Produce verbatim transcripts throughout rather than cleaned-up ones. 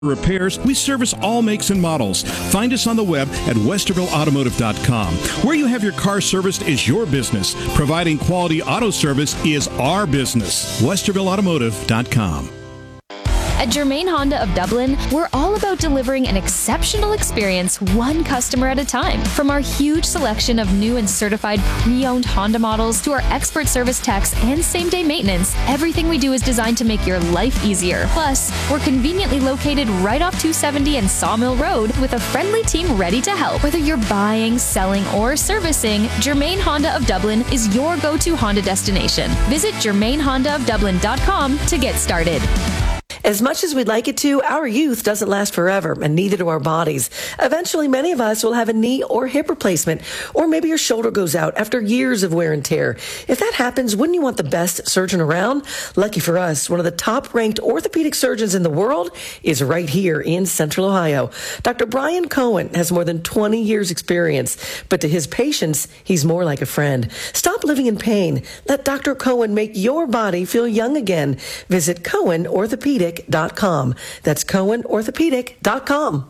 repairs, we service all makes and models. Find us on the web at westerville automotive dot com. Where you have your car serviced is your business. Providing quality auto service is our business. westerville automotive dot com. At Germain Honda of Dublin, we're all about delivering an exceptional experience one customer at a time. From our huge selection of new and certified pre-owned Honda models to our expert service techs and same-day maintenance, everything we do is designed to make your life easier. Plus, we're conveniently located right off two seventy and Sawmill Road with a friendly team ready to help. Whether you're buying, selling, or servicing, Germain Honda of Dublin is your go-to Honda destination. Visit germain honda of dublin dot com to get started. As much as we'd like it to, our youth doesn't last forever, and neither do our bodies. Eventually, many of us will have a knee or hip replacement, or maybe your shoulder goes out after years of wear and tear. If that happens, wouldn't you want the best surgeon around? Lucky for us, one of the top-ranked orthopedic surgeons in the world is right here in Central Ohio. Doctor Brian Cohen has more than twenty years experience, but to his patients, he's more like a friend. Stop living in pain. Let Doctor Cohen make your body feel young again. Visit Cohen Orthopedic dot com. That's Cohen Orthopedic dot com.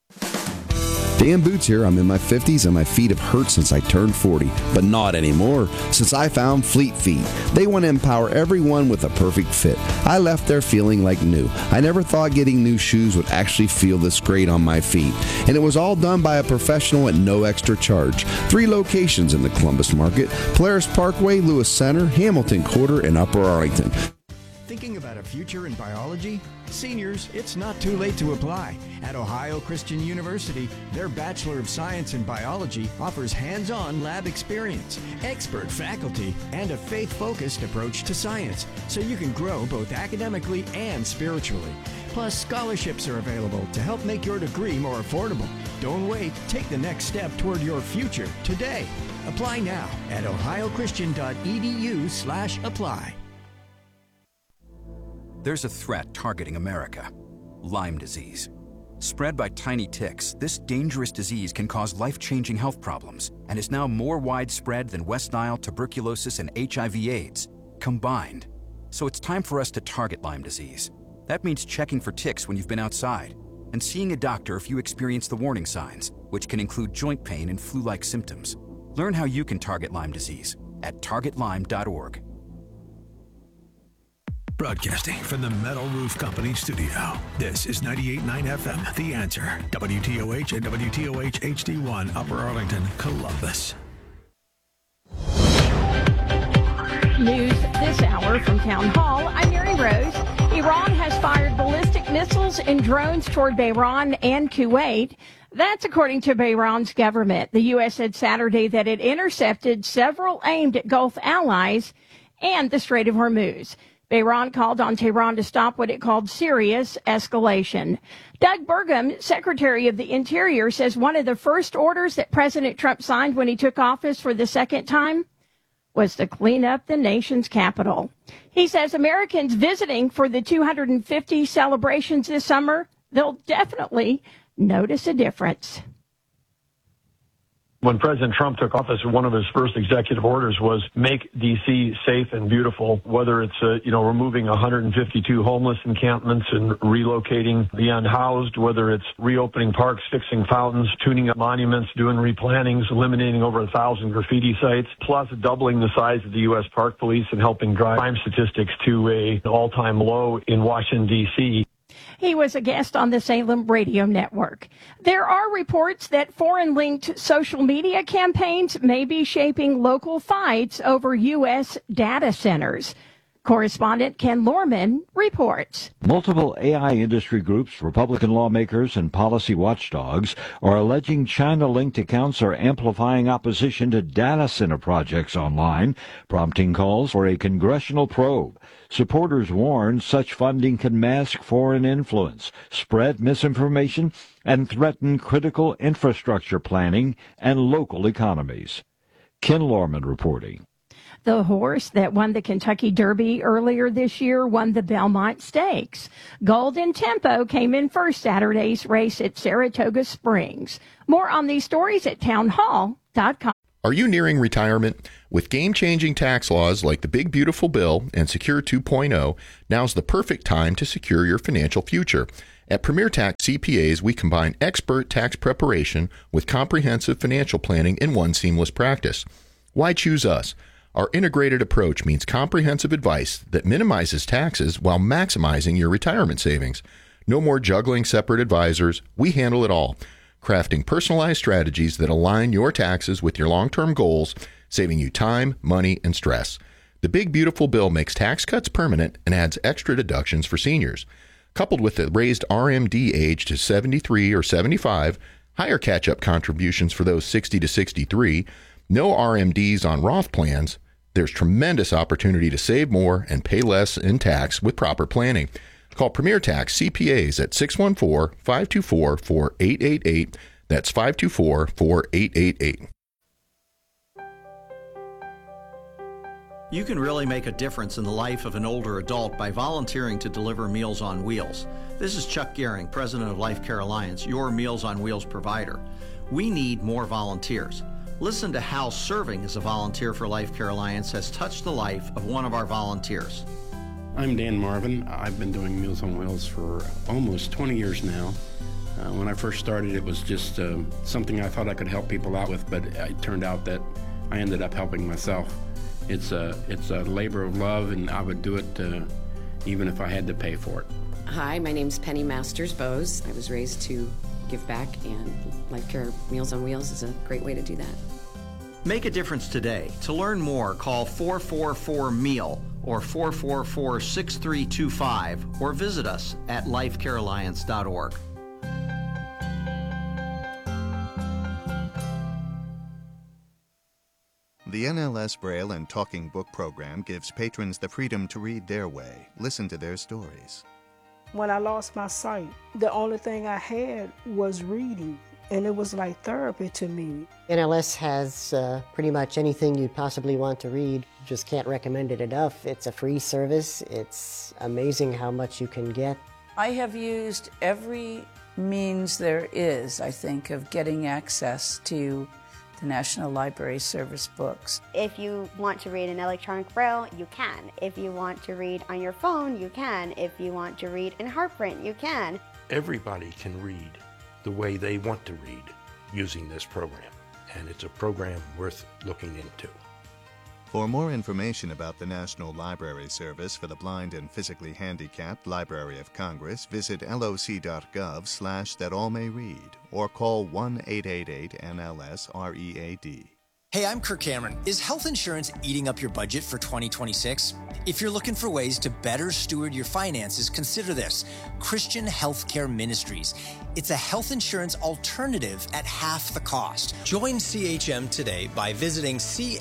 Dan Boots here. I'm in my fifties and my feet have hurt since I turned forty, but not anymore since I found Fleet Feet. They want to empower everyone with a perfect fit. I left there feeling like new. I never thought getting new shoes would actually feel this great on my feet. And it was all done by a professional at no extra charge. Three locations in the Columbus market: Polaris Parkway, Lewis Center, Hamilton Quarter, and Upper Arlington. Thinking about a future in biology? Seniors, it's not too late to apply. At Ohio Christian University, their Bachelor of Science in Biology offers hands-on lab experience, expert faculty, and a faith-focused approach to science, so you can grow both academically and spiritually. Plus, scholarships are available to help make your degree more affordable. Don't wait. Take the next step toward your future today. Apply now at ohio christian dot e d u slash apply. There's a threat targeting America: Lyme disease. Spread by tiny ticks, this dangerous disease can cause life-changing health problems and is now more widespread than West Nile, tuberculosis, and H I V AIDS combined. So it's time for us to target Lyme disease. That means checking for ticks when you've been outside and seeing a doctor if you experience the warning signs, which can include joint pain and flu-like symptoms. Learn how you can target Lyme disease at target lyme dot org. Broadcasting from the Metal Roof Company studio, this is ninety-eight point nine F M, The Answer, W T O H and W T O H H D one, Upper Arlington, Columbus. News this hour from Town Hall. I'm Mary Rose. Iran has fired ballistic missiles and drones toward Bahrain and Kuwait. That's according to Bahrain's government. The U S said Saturday that it intercepted several aimed at Gulf allies and the Strait of Hormuz. Bahrain called on Tehran to stop what it called serious escalation. Doug Burgum, Secretary of the Interior, says one of the first orders that President Trump signed when he took office for the second time was to clean up the nation's capital. He says Americans visiting for the two hundred fifty celebrations this summer, they'll definitely notice a difference. When President Trump took office, one of his first executive orders was make D C safe and beautiful, whether it's, uh, you know, removing one hundred fifty-two homeless encampments and relocating the unhoused, whether it's reopening parks, fixing fountains, tuning up monuments, doing replantings, eliminating over a thousand graffiti sites, plus doubling the size of the U S Park Police and helping drive crime statistics to a, an all-time low in Washington, D C He was a guest on the Salem Radio Network. There are reports that foreign-linked social media campaigns may be shaping local fights over U S data centers. Correspondent Ken Lorman reports. Multiple A I industry groups, Republican lawmakers, and policy watchdogs are alleging China-linked accounts are amplifying opposition to data center projects online, prompting calls for a congressional probe. Supporters warn such funding can mask foreign influence, spread misinformation, and threaten critical infrastructure planning and local economies. Ken Lorman reporting. The horse that won the Kentucky Derby earlier this year won the Belmont Stakes. Golden Tempo came in first Saturday's race at Saratoga Springs. More on these stories at town hall dot com. Are you nearing retirement? With game-changing tax laws like the Big Beautiful Bill and Secure two point oh, now's the perfect time to secure your financial future. At Premier Tax C P As, we combine expert tax preparation with comprehensive financial planning in one seamless practice. Why choose us? Our integrated approach means comprehensive advice that minimizes taxes while maximizing your retirement savings. No more juggling separate advisors. We handle it all, crafting personalized strategies that align your taxes with your long-term goals, saving you time, money, and stress. The Big Beautiful Bill makes tax cuts permanent and adds extra deductions for seniors. Coupled with the raised R M D age to seventy-three or seventy-five, higher catch-up contributions for those sixty to sixty-three, no R M Ds on Roth plans, there's tremendous opportunity to save more and pay less in tax with proper planning. Call Premier Tax C P As at six one four, five two four, four eight eight eight. That's five two four, four eight eight eight. You can really make a difference in the life of an older adult by volunteering to deliver Meals on Wheels. This is Chuck Gehring, president of Life Care Alliance, your Meals on Wheels provider. We need more volunteers. Listen to how serving as a volunteer for Life Care Alliance has touched the life of one of our volunteers. I'm Dan Marvin. I've been doing Meals on Wheels for almost twenty years now. Uh, when I first started, it was just uh, something I thought I could help people out with, but it turned out that I ended up helping myself. It's a, it's a labor of love, and I would do it uh, even if I had to pay for it. Hi, my name's Penny Masters Bose. I was raised to give back, and Life Care Meals on Wheels is a great way to do that. Make a difference today. To learn more, call four four four, M E A L or four four four, six three two five or visit us at life care alliance dot org. The N L S Braille and Talking Book program gives patrons the freedom to read their way, listen to their stories. When I lost my sight, the only thing I had was reading, and it was like therapy to me. N L S has uh, pretty much anything you'd possibly want to read. Just can't recommend it enough. It's a free service. It's amazing how much you can get. I have used every means there is, I think, of getting access to the National Library Service books. If you want to read in electronic braille, you can. If you want to read on your phone, you can. If you want to read in heart print, you can. Everybody can read the way they want to read using this program, and it's a program worth looking into. For more information about the National Library Service for the Blind and Physically Handicapped Library of Congress, visit loc.gov slash that all may read or call one eight eight eight N L S R E A D. Hey, I'm Kirk Cameron. Is health insurance eating up your budget for twenty twenty-six? If you're looking for ways to better steward your finances, consider this: Christian Healthcare Ministries. It's a health insurance alternative at half the cost. Join C H M today by visiting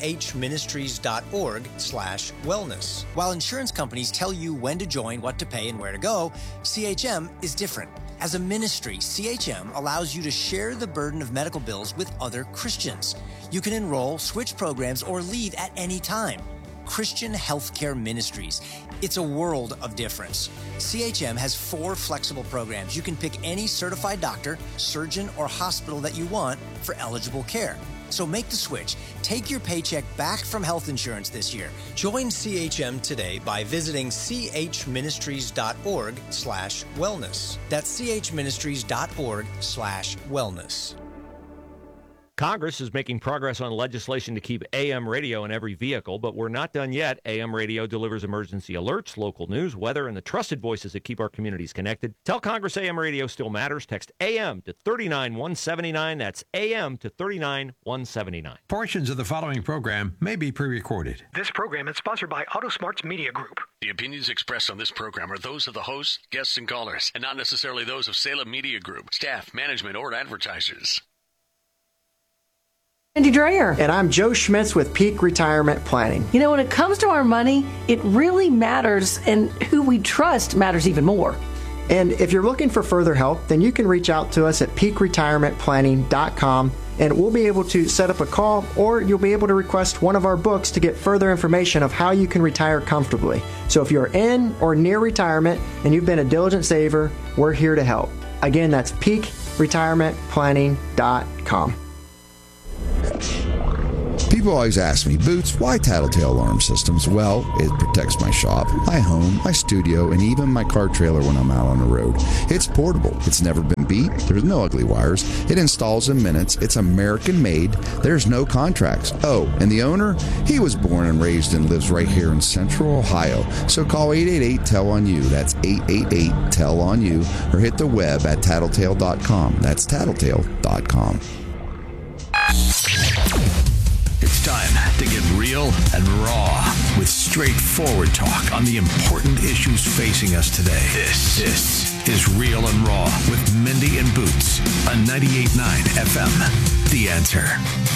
chministries.org slash wellness. While insurance companies tell you when to join, what to pay, and where to go, C H M is different. As a ministry, C H M allows you to share the burden of medical bills with other Christians. You can enroll, switch programs, or leave at any time. Christian Healthcare Ministries. It's a world of difference. C H M has four flexible programs. You can pick any certified doctor, surgeon, or hospital that you want for eligible care. So make the switch. Take your paycheck back from health insurance this year. Join C H M today by visiting chministries.org slash wellness. That's chministries.org slash wellness. Congress is making progress on legislation to keep A M radio in every vehicle, but we're not done yet. A M radio delivers emergency alerts, local news, weather, and the trusted voices that keep our communities connected. Tell Congress A M radio still matters. Text A M to three nine one seven nine. That's A M to three nine one seven nine. Portions of the following program may be pre-recorded. This program is sponsored by AutoSmarts Media Group. The opinions expressed on this program are those of the hosts, guests, and callers, and not necessarily those of Salem Media Group, staff, management, or advertisers. Andy Dreyer. And I'm Joe Schmitz with Peak Retirement Planning. You know, when it comes to our money, it really matters, and who we trust matters even more. And if you're looking for further help, then you can reach out to us at peak retirement planning dot com, and we'll be able to set up a call, or you'll be able to request one of our books to get further information of how you can retire comfortably. So if you're in or near retirement and you've been a diligent saver, we're here to help. Again, that's peak retirement planning dot com. People always ask me, Boots, why Tattletale Alarm Systems? Well, it protects my shop, my home, my studio, and even my car trailer when I'm out on the road. It's portable. It's never been beat. There's no ugly wires. It installs in minutes. It's American-made. There's no contracts. Oh, and the owner? He was born and raised and lives right here in Central Ohio. So call eight eight eight, T E L on you. That's eight eight eight, T E L on you. Or hit the web at tattletale dot com. That's tattletale dot com. It's time to get real and raw with straightforward talk on the important issues facing us today. This, this is Real and Raw with Mindy and Boots on ninety-eight point nine F M. The Answer.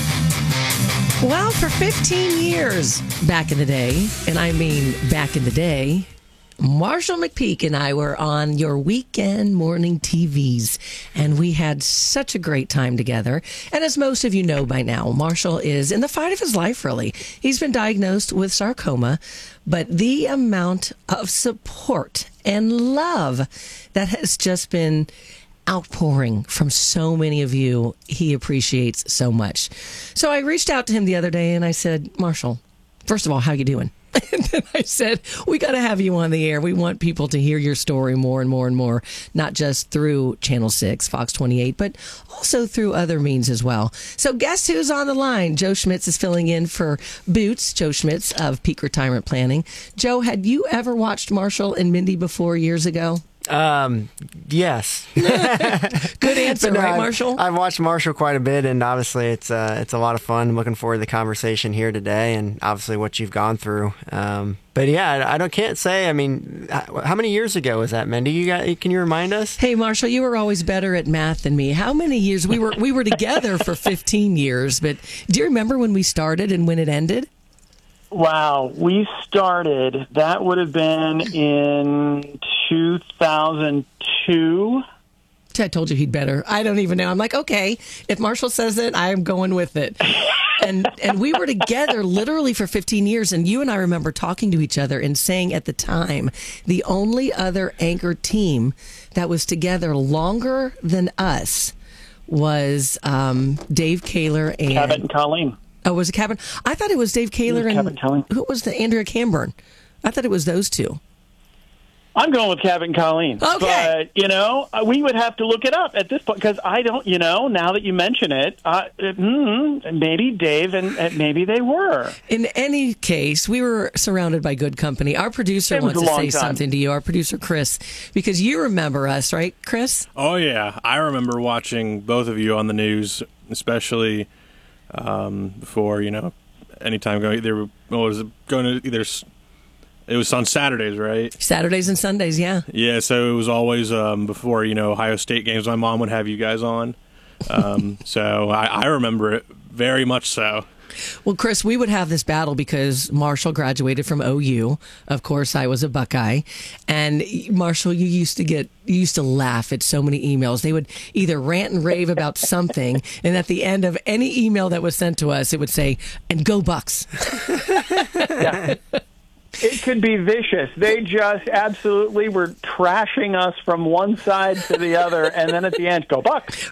Well, for fifteen years back in the day, and I mean back in the day, Marshall McPeak and I were on your weekend morning T Vs, and we had such a great time together. And as most of you know by now, Marshall is in the fight of his life, really. He's been diagnosed with sarcoma, but the amount of support and love that has just been outpouring from so many of you, he appreciates so much. So I reached out to him the other day and I said, Marshall, first of all, how you doing? And then I said, we got to have you on the air. We want people to hear your story more and more and more, not just through Channel six, Fox twenty-eight, but also through other means as well. So guess who's on the line? Joe Schmitz is filling in for Boots, Joe Schmitz of Peak Retirement Planning. Joe, had you ever watched Marshall and Mindy before years ago? Um, yes. Good answer, no, right, I've, Marshall? I've watched Marshall quite a bit, and obviously it's uh, it's a lot of fun. I'm looking forward to the conversation here today, and obviously what you've gone through. Um, but yeah, I, I don't can't say. I mean, how many years ago was that, Mindy? You got? Can you remind us? Hey, Marshall, you were always better at math than me. How many years we were we were together for fifteen years? But do you remember when we started and when it ended? Wow, we started, that would have been in two thousand two. I told you he'd better. I don't even know. I'm like, okay, if Marshall says it, I am going with it. And and we were together literally for fifteen years, and you and I remember talking to each other and saying at the time, the only other anchor team that was together longer than us was um, Dave Kaler and... Cabot and Colleen. Oh, was it Cabot? I thought it was Dave Kaler was and Colleen. Who was the Andrea Camburn? I thought it was those two. I'm going with Cabot and Colleen. Okay. But, you know, we would have to look it up at this point because I don't, you know, now that you mention it, uh, mm, maybe Dave and, and maybe they were. In any case, we were surrounded by good company. Our producer It was wants a to long say time. something to you, our producer Chris, because you remember us, right, Chris? Oh, yeah. I remember watching both of you on the news, especially um, before, you know, anytime going, they were, well, was it going to either... It was on Saturdays, right? Saturdays and Sundays, yeah. Yeah, so it was always um, before, you know, Ohio State games. My mom would have you guys on. Um, so I, I remember it very much so. Well, Chris, we would have this battle because Marshall graduated from O U. Of course, I was a Buckeye. And Marshall, you used to get, you used to laugh at so many emails. They would either rant and rave about something, and at the end of any email that was sent to us, it would say, and go Bucks. Yeah. It could be vicious. They just absolutely were trashing us from one side to the other, and then at the end, go Bucks.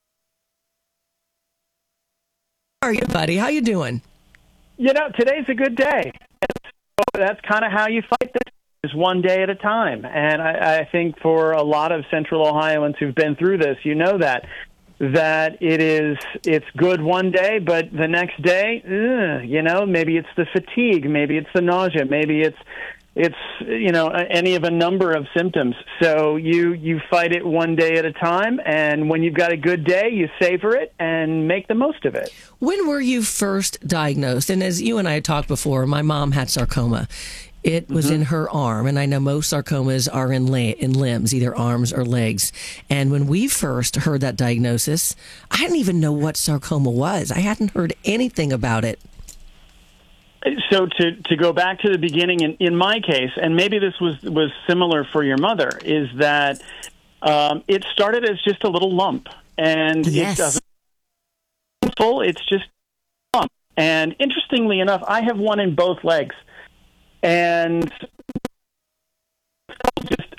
How are you, buddy? How you doing? You know, today's a good day. That's kind of how you fight this, is one day at a time. And I, I think for a lot of Central Ohioans who've been through this, you know that. that it is, it's good one day, but the next day, ugh, you know, maybe it's the fatigue, maybe it's the nausea, maybe it's, it's, you know, any of a number of symptoms. So you, you fight it one day at a time, and when you've got a good day, you savor it and make the most of it. When were you first diagnosed? And as you and I had talked before, my mom had sarcoma. It was mm-hmm. in her arm, and I know most sarcomas are in, la- in limbs, either arms or legs. And when we first heard that diagnosis, I didn't even know what sarcoma was. I hadn't heard anything about it. So to, to go back to the beginning, in, in my case, and maybe this was, was similar for your mother, is that um, it started as just a little lump. And yes. it doesn't full, it's just a lump. And interestingly enough, I have one in both legs. And just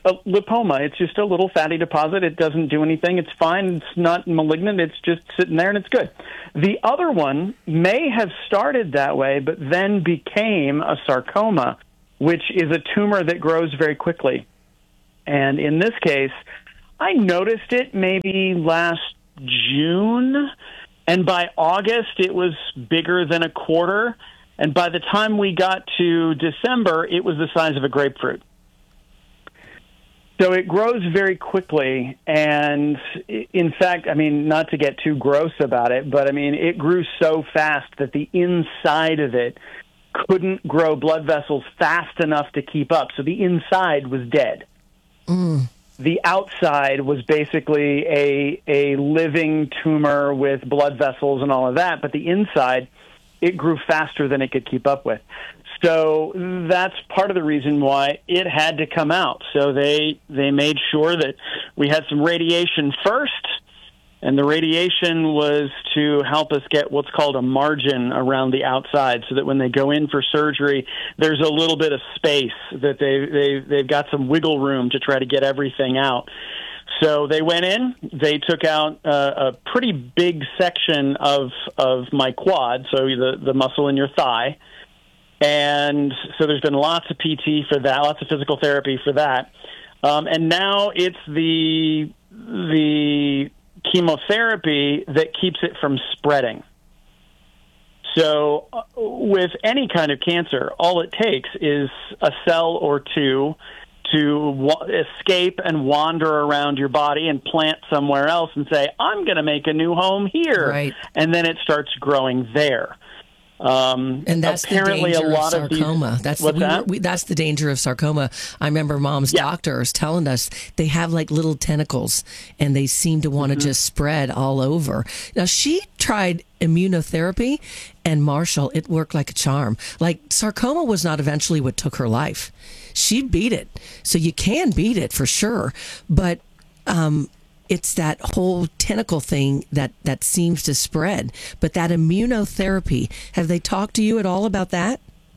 a lipoma. It's just a little fatty deposit. It doesn't do anything. It's fine. It's not malignant. It's just sitting there, and it's good. The other one may have started that way, but then became a sarcoma, which is a tumor that grows very quickly. And in this case, I noticed it maybe last June, and by August it was bigger than a quarter, and by the time we got to December, it was the size of a grapefruit. So it grows very quickly, and in fact, I mean, not to get too gross about it, but I mean, it grew so fast that the inside of it couldn't grow blood vessels fast enough to keep up, so the inside was dead. Mm. The outside was basically a a living tumor with blood vessels and all of that, but the inside, it grew faster than it could keep up with. So that's part of the reason why it had to come out. So they they made sure that we had some radiation first, and the radiation was to help us get what's called a margin around the outside, so that when they go in for surgery, there's a little bit of space, that they, they, they've got some wiggle room to try to get everything out. So they went in, they took out uh, a pretty big section of of my quad, so the, the muscle in your thigh. And so there's been lots of P T for that, lots of physical therapy for that. Um, and now it's the the chemotherapy that keeps it from spreading. So uh, with any kind of cancer, all it takes is a cell or two to wa- escape and wander around your body and plant somewhere else and say, I'm going to make a new home here. Right. And then it starts growing there. Um, and that's apparently the danger a lot of sarcoma. Of these, that's what's the, we that? were, we, that's the danger of sarcoma. I remember Mom's yeah. doctors telling us they have like little tentacles, and they seem to want to Mm-hmm. just spread all over. Now she tried immunotherapy, and Marshall, it worked like a charm. Like sarcoma was not eventually what took her life. She beat it, so you can beat it for sure, but. Um, It's that whole tentacle thing that, that seems to spread. But that immunotherapy, have they talked to you at all about that?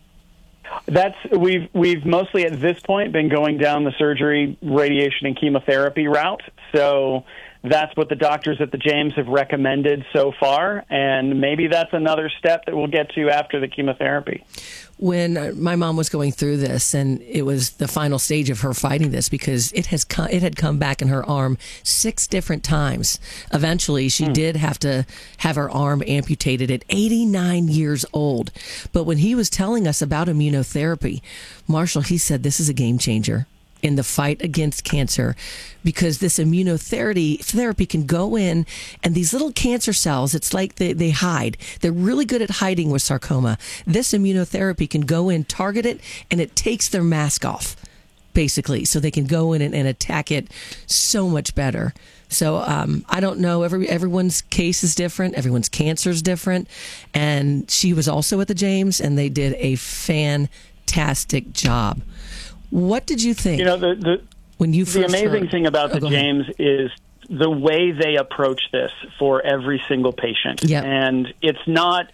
That's we've we've mostly at this point been going down the surgery, radiation, and chemotherapy route. So that's what the doctors at the James have recommended so far, and maybe that's another step that we'll get to after the chemotherapy. When uh, my mom was going through this, and it was the final stage of her fighting this, because it has come, it had come back in her arm six different times. Eventually, she hmm. did have to have her arm amputated at eighty-nine years old. But when he was telling us about immunotherapy, Marshall, he said this is a game changer in the fight against cancer, because this immunotherapy therapy can go in, and these little cancer cells, it's like they, they hide. They're really good at hiding with sarcoma. This immunotherapy can go in, target it, and it takes their mask off, basically, so they can go in and, and attack it so much better. So um, I don't know. Every everyone's case is different. Everyone's cancer is different. And she was also at the James, and they did a fantastic job. What did you think? You know, the the, when you the amazing heard? thing about oh, the James is the way they approach this for every single patient. Yep. And it's not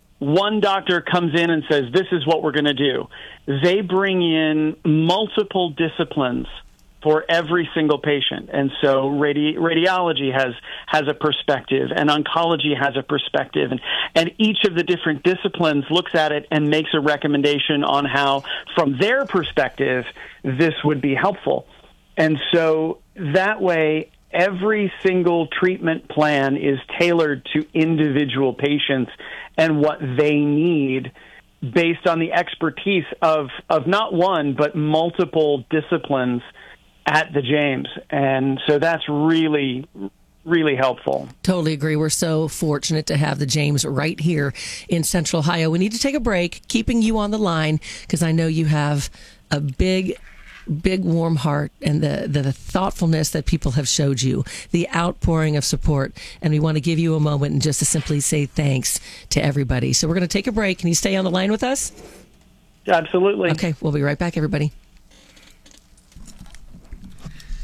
one doctor comes in and says, this is what we're going to do. They bring in multiple disciplines for every single patient. And so radi- radiology has has a perspective, and oncology has a perspective, and, and each of the different disciplines looks at it and makes a recommendation on how, from their perspective, this would be helpful. And so that way, every single treatment plan is tailored to individual patients and what they need, based on the expertise of, of not one, but multiple disciplines at the James. And so that's really, really helpful. Totally agree. We're so fortunate to have the James right here in Central Ohio. We need to take a break, keeping you on the line, because I know you have a big, big warm heart, and the, the thoughtfulness that people have showed you, the outpouring of support. And we want to give you a moment and just to simply say thanks to everybody. So we're going to take a break. Can you stay on the line with us? Absolutely. Okay, we'll be right back, everybody.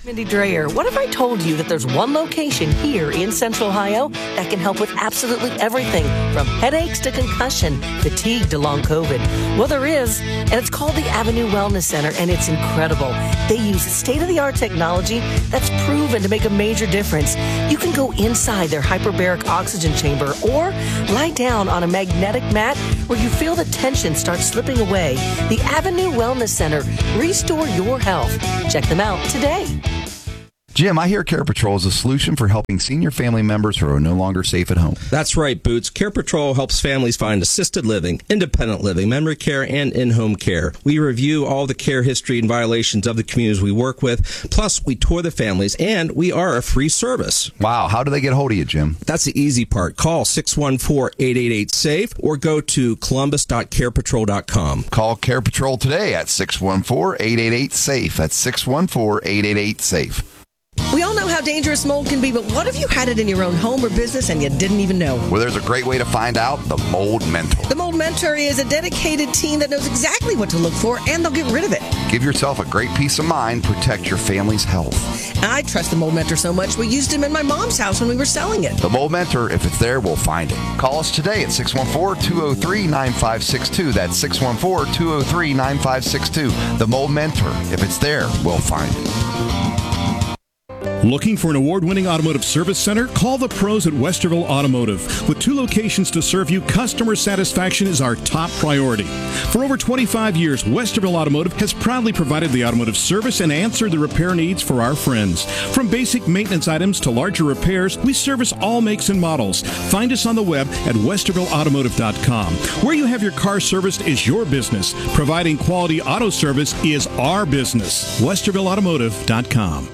Mindy Dreyer, what if I told you that there's one location here in Central Ohio that can help with absolutely everything from headaches to concussion, fatigue to long COVID? Well, there is, and it's called the Avenue Wellness Center, and it's incredible. They use state-of-the-art technology that's proven to make a major difference. You can go inside their hyperbaric oxygen chamber or lie down on a magnetic mat where you feel the tension start slipping away. The Avenue Wellness Center. Restore your health. Check them out today. Jim, I hear Care Patrol is a solution for helping senior family members who are no longer safe at home. That's right, Boots. Care Patrol helps families find assisted living, independent living, memory care, and in-home care. We review all the care history and violations of the communities we work with. Plus, we tour the families, and we are a free service. Wow. How do they get a hold of you, Jim? That's the easy part. Call six one four, eight eight eight, SAFE or go to columbus dot care patrol dot com. Call Care Patrol today at six one four, eight eight eight, SAFE. That's six one four, eight eight eight, SAFE. We all know how dangerous mold can be, but what if you had it in your own home or business and you didn't even know? Well, there's a great way to find out. The Mold Mentor. The Mold Mentor is a dedicated team that knows exactly what to look for, and they'll get rid of it. Give yourself a great peace of mind. Protect your family's health. I trust the Mold Mentor so much, we used him in my mom's house when we were selling it. The Mold Mentor, if it's there, we'll find it. Call us today at six one four, two oh three, nine five six two. That's six one four, two oh three, nine five six two. The Mold Mentor, if it's there, we'll find it. Looking for an award-winning automotive service center? Call the pros at Westerville Automotive. With two locations to serve you, customer satisfaction is our top priority. For over twenty-five years, Westerville Automotive has proudly provided the automotive service and answered the repair needs for our friends. From basic maintenance items to larger repairs, we service all makes and models. Find us on the web at westerville automotive dot com. Where you have your car serviced is your business. Providing quality auto service is our business. westerville automotive dot com.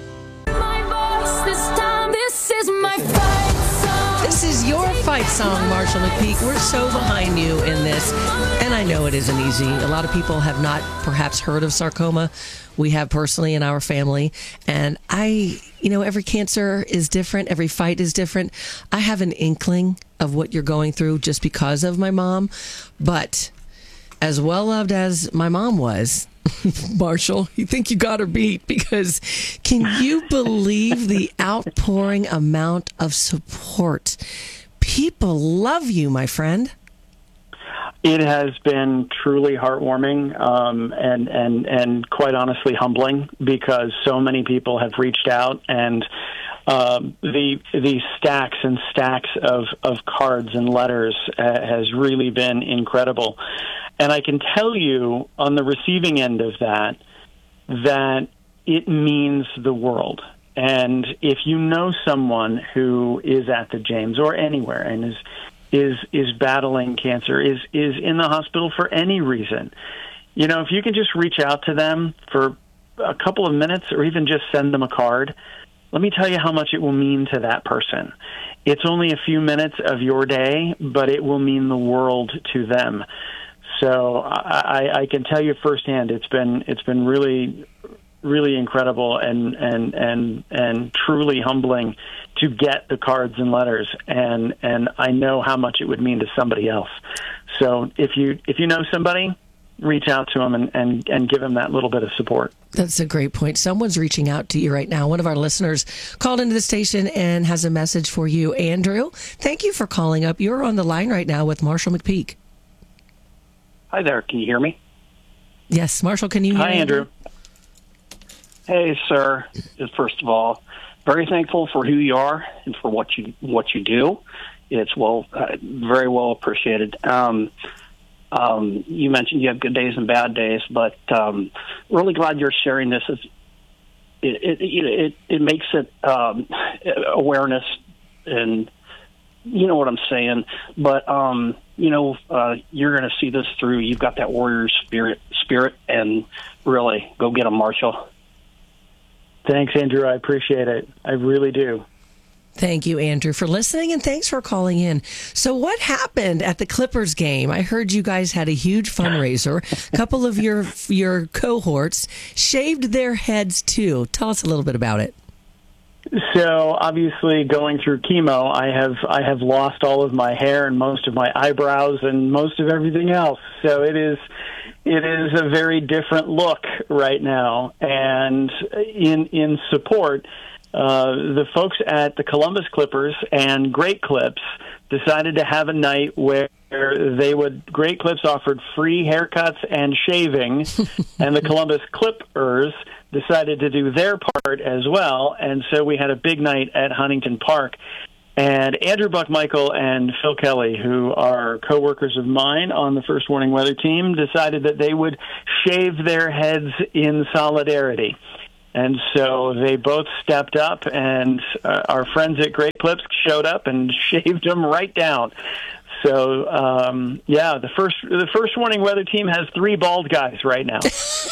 This is your fight song, Marshall McPeak. We're so behind you in this, and I know it isn't easy. A lot of people have not perhaps heard of sarcoma. We have personally in our family, and I, you know, every cancer is different. Every fight is different. I have an inkling of what you're going through just because of my mom, but as well loved as my mom was, Marshall, you think you got her beat, because can you believe the outpouring amount of support? People love you, my friend. It has been truly heartwarming um, and, and, and quite honestly humbling, because so many people have reached out, and um, the the stacks and stacks of, of cards and letters uh, has really been incredible. And I can tell you on the receiving end of that, that it means the world. And if you know someone who is at the James or anywhere and is is is battling cancer, is is in the hospital for any reason, you know, if you can just reach out to them for a couple of minutes or even just send them a card, let me tell you how much it will mean to that person. It's only a few minutes of your day, but it will mean the world to them. So I, I can tell you firsthand, it's been it's been really, really incredible and and and and truly humbling to get the cards and letters, and and I know how much it would mean to somebody else. So if you if you know somebody, reach out to them and, and, and give them that little bit of support. That's a great point. Someone's reaching out to you right now. One of our listeners called into the station and has a message for you. Andrew, thank you for calling up. You're on the line right now with Marshall McPeak. Hi there. Can you hear me? Yes. Marshall, can you hear me? Hi, Andrew. Hey, sir. First of all, very thankful for who you are and for what you what you do. It's well, uh, very well appreciated. Um, um, you mentioned you have good days and bad days, but um, really glad you're sharing this. It it it, it, it makes it um, awareness, and you know what I'm saying. But um, you know, uh, you're going to see this through. You've got that warrior spirit, spirit, and really go get them, Marshall. Thanks, Andrew. I appreciate it. I really do. Thank you, Andrew, for listening, and thanks for calling in. So what happened at the Clippers game? I heard you guys had a huge fundraiser. A couple of your your cohorts shaved their heads, too. Tell us a little bit about it. So obviously going through chemo, I have I have lost all of my hair and most of my eyebrows and most of everything else. So it is it is a very different look right now. And in in support, uh, the folks at the Columbus Clippers and Great Clips decided to have a night where they would, Great Clips offered free haircuts and shaving, and the Columbus Clippers decided to do their part as well. And so we had a big night at Huntington Park. And Andrew Buckmichael and Phil Kelly, who are co-workers of mine on the First Warning Weather team, decided that they would shave their heads in solidarity. And so they both stepped up, and uh, our friends at Great Clips showed up and shaved them right down. So, um, yeah, the first the First Warning Weather team has three bald guys right now.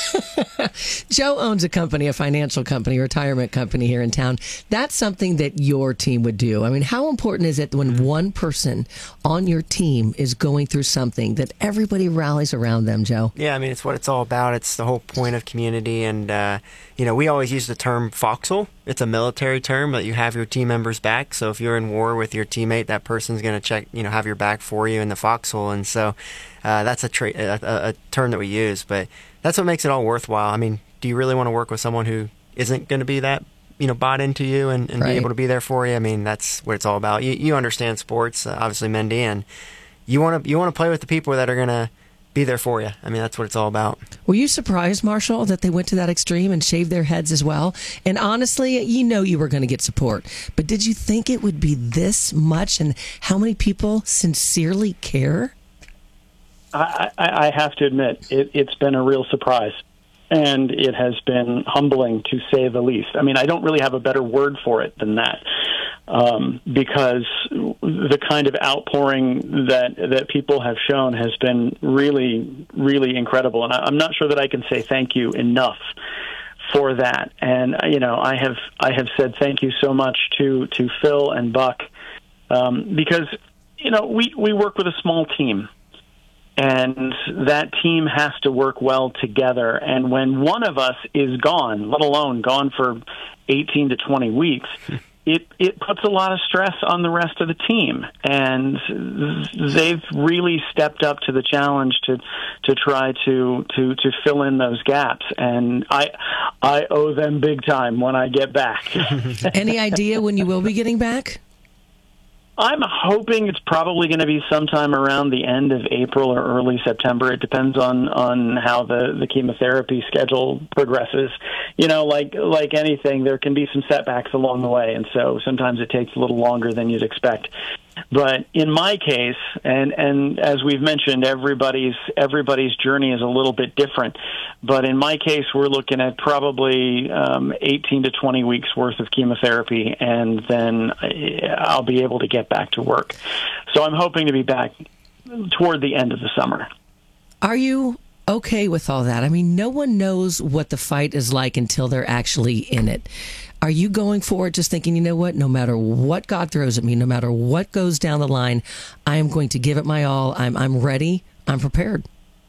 Joe owns a company, a financial company, a retirement company here in town. That's something that your team would do. I mean, how important is it when one person on your team is going through something that everybody rallies around them, Joe? Yeah, I mean, it's what it's all about. It's the whole point of community. And, uh, you know, we always use the term foxhole. It's a military term, but you have your team members back. So if you're in war with your teammate, that person's going to check, you know, have your back for you in the foxhole. And so uh, that's a, tra- a, a, a term that we use. But that's what makes it all worthwhile. I mean, do you really want to work with someone who isn't going to be that, you know, bought into you and, and Right. be able to be there for you? I mean, that's what it's all about. You, you understand sports, uh, obviously, Mendy, and you want to you want to play with the people that are going to be there for you. I mean, that's what it's all about. Were you surprised, Marshall, that they went to that extreme and shaved their heads as well? And honestly, you know you were going to get support. But did you think it would be this much, and how many people sincerely care? I, I, I have to admit, it, it's been a real surprise. And it has been humbling, to say the least. I mean, I don't really have a better word for it than that, um, because the kind of outpouring that that people have shown has been really, really incredible. And I, I'm not sure that I can say thank you enough for that. And you know, I have I have said thank you so much to to Phil and Buck, um, because you know we we work with a small team. And that team has to work well together. And when one of us is gone, let alone gone for eighteen to twenty weeks, it, it puts a lot of stress on the rest of the team. And they've really stepped up to the challenge to to try to, to, to fill in those gaps. And I I owe them big time when I get back. Any idea when you will be getting back? I'm hoping it's probably going to be sometime around the end of April or early September. It depends on, on how the, the chemotherapy schedule progresses. You know, like like anything, there can be some setbacks along the way, and so sometimes it takes a little longer than you'd expect. But in my case, and, and as we've mentioned, everybody's everybody's journey is a little bit different. But in my case, we're looking at probably um, eighteen to twenty weeks worth of chemotherapy, and then I'll be able to get back to work. So I'm hoping to be back toward the end of the summer. Are you okay with all that? I mean, no one knows what the fight is like until they're actually in it. Are you going forward just thinking, you know what, no matter what God throws at me, no matter what goes down the line, I am going to give it my all. I'm I'm ready. I'm prepared.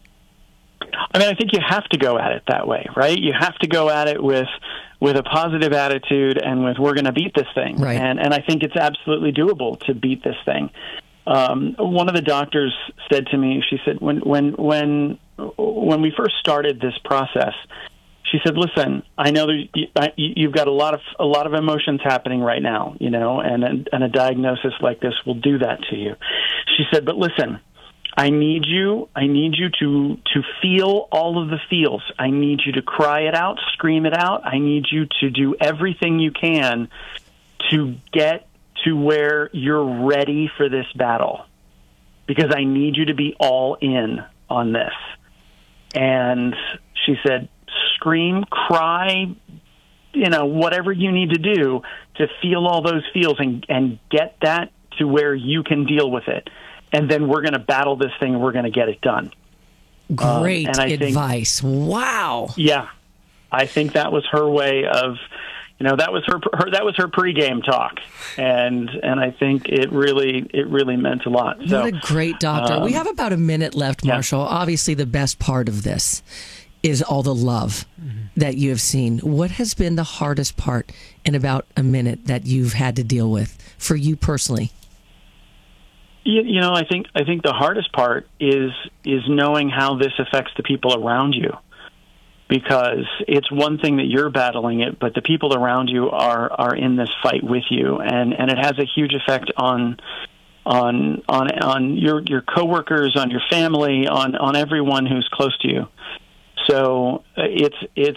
I mean, I think you have to go at it that way, right? You have to go at it with with a positive attitude and with, we're going to beat this thing. Right. And and I think it's absolutely doable to beat this thing. Um, one of the doctors said to me, she said, when when when when we first started this process, she said, "Listen, I know that you've got a lot of a lot of emotions happening right now, you know, and and a diagnosis like this will do that to you." She said, "But listen, I need you. I need you to to feel all of the feels. I need you to cry it out, scream it out. I need you to do everything you can to get to where you're ready for this battle, because I need you to be all in on this." And she said, scream, cry, you know, whatever you need to do to feel all those feels and, and get that to where you can deal with it. And then we're going to battle this thing and we're going to get it done. Great um, and I advice. Think, wow. Yeah. I think that was her way of, you know, that was her, her that was her pregame talk. And and I think it really it really meant a lot. So, what a great doctor. Um, we have about a minute left, Marshall. Yeah. Obviously, the best part of this is all the love mm-hmm. that you have seen. What has been the hardest part in about a minute that you've had to deal with for you personally? You, you know, I think I think the hardest part is is knowing how this affects the people around you, because it's one thing that you're battling it, but the people around you are are in this fight with you, and, and it has a huge effect on on on on your your coworkers, on your family, on, on everyone who's close to you. So uh, it's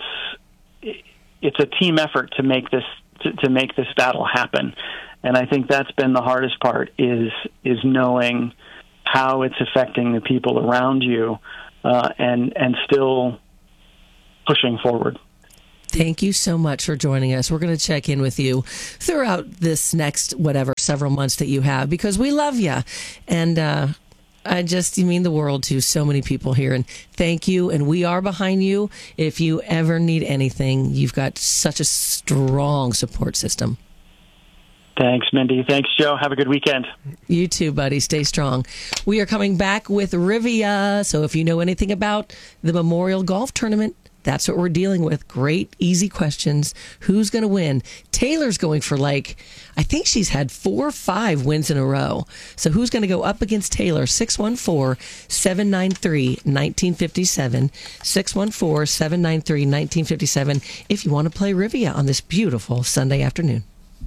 it's it's a team effort to make this to, to make this battle happen. And I think that's been the hardest part, is is knowing how it's affecting the people around you, uh, and and still pushing forward. Thank you so much for joining us. We're going to check in with you throughout this next, whatever, several months that you have, because we love you. And uh, I just, you mean the world to so many people here. And thank you. And we are behind you. If you ever need anything, you've got such a strong support system. Thanks, Mindy. Thanks, Joe. Have a good weekend. You too, buddy. Stay strong. We are coming back with Rivia. So if you know anything about the Memorial Golf Tournament, that's what we're dealing with. Great, easy questions. Who's going to win? Taylor's going for, like, I think she's had four or five wins in a row. So who's going to go up against Taylor? six one four, seven nine three, one nine five seven. six one four, seven nine three, one nine five seven if you want to play Rivia on this beautiful Sunday afternoon.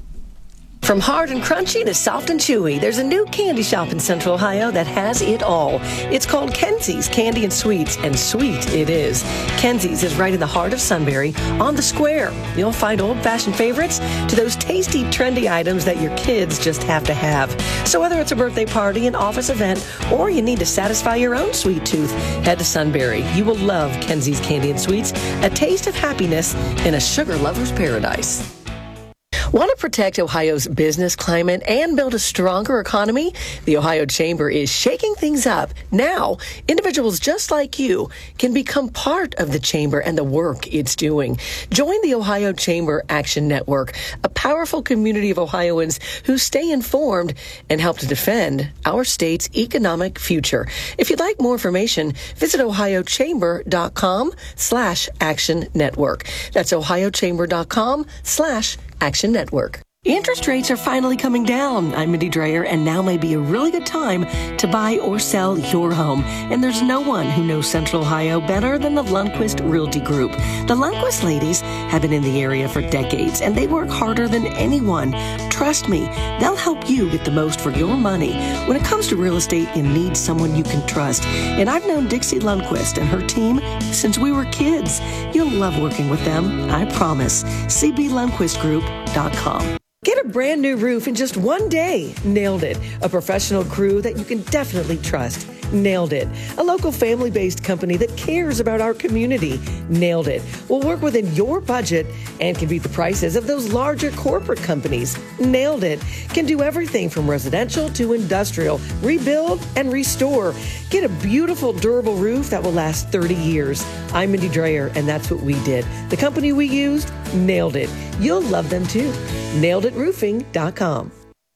From hard and crunchy to soft and chewy, there's a new candy shop in Central Ohio that has it all. It's called Kenzie's Candy and Sweets, and sweet it is. Kenzie's is right in the heart of Sunbury, on the square. You'll find old-fashioned favorites to those tasty, trendy items that your kids just have to have. So whether it's a birthday party, an office event, or you need to satisfy your own sweet tooth, head to Sunbury. You will love Kenzie's Candy and Sweets, a taste of happiness in a sugar lover's paradise. Want to protect Ohio's business climate and build a stronger economy? The Ohio Chamber is shaking things up. Now, individuals just like you can become part of the Chamber and the work it's doing. Join the Ohio Chamber Action Network, a powerful community of Ohioans who stay informed and help to defend our state's economic future. If you'd like more information, visit ohiochamber.com slash action network. That's ohiochamber.com slash Action Network. Interest rates are finally coming down. I'm Mindy Dreyer, and now may be a really good time to buy or sell your home. And there's no one who knows Central Ohio better than the Lundquist Realty Group. The Lundquist ladies have been in the area for decades, and they work harder than anyone. Trust me, they'll help you get the most for your money. When it comes to real estate, you need someone you can trust. And I've known Dixie Lundquist and her team since we were kids. You'll love working with them, I promise. c b lundquist group dot com. Get a brand new roof in just one day. Nailed It. A professional crew that you can definitely trust. Nailed It. A local family-based company that cares about our community. Nailed It. Will work within your budget and can beat the prices of those larger corporate companies. Nailed It. Can do everything from residential to industrial. Rebuild and restore. Get a beautiful, durable roof that will last thirty years. I'm Mindy Dreyer, and that's what we did. The company we used, Nailed It. You'll love them too. nailed it roofing dot com.